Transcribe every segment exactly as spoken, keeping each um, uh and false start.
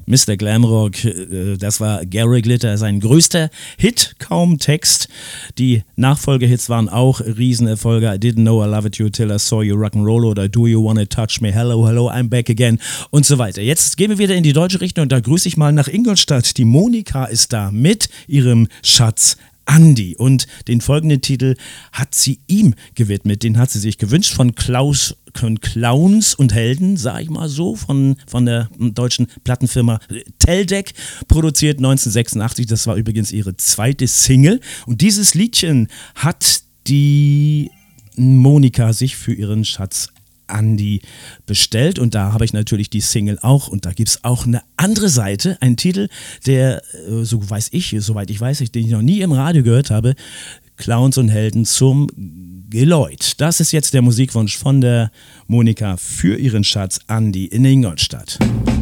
Mister Glamrock, das war Gary Glitter, sein größter Hit, kaum Text. Die Nachfolgehits waren auch Riesenerfolge. I didn't know I loved you till I saw you rock'n'roll oder Do you wanna touch me, hello, hello, I'm back again und so weiter. Jetzt gehen wir wieder in die deutsche Richtung und da grüße ich mal nach Ingolstadt. Die Monika ist da mit ihrem Schatz Andi und den folgenden Titel hat sie ihm gewidmet, den hat sie sich gewünscht von Klaus, von Clowns und Helden, sag ich mal so, von, von der deutschen Plattenfirma Teldec, produziert neunzehnhundertsechsundachtzig, das war übrigens ihre zweite Single und dieses Liedchen hat die Monika sich für ihren Schatz Andi bestellt und da habe ich natürlich die Single auch und da gibt es auch eine andere Seite, einen Titel, der, so weiß ich, soweit ich weiß, den ich noch nie im Radio gehört habe, Clowns und Helden zum Geläut. Das ist jetzt der Musikwunsch von der Monika für ihren Schatz Andi in Ingolstadt.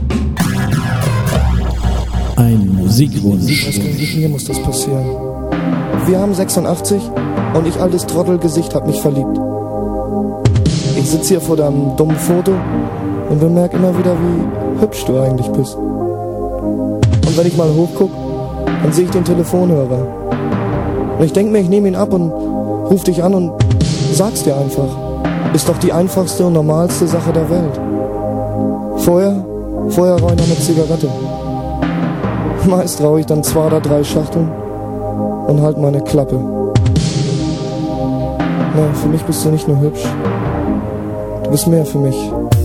Ein Musikwunsch. Mir muss das passieren. Wir haben sechsundachtzig und ich, altes Trottelgesicht, hab mich verliebt. Ich sitze hier vor deinem dummen Foto und bemerke immer wieder, wie hübsch du eigentlich bist. Und wenn ich mal hochguck, dann sehe ich den Telefonhörer. Und ich denke mir, ich nehme ihn ab und ruf dich an und sag's dir einfach. Ist doch die einfachste und normalste Sache der Welt. Vorher, vorher rauche ich noch eine Zigarette. Meist rauche ich dann zwei oder drei Schachteln und halt meine Klappe. Na, für mich bist du nicht nur hübsch. Du bist mehr für mich.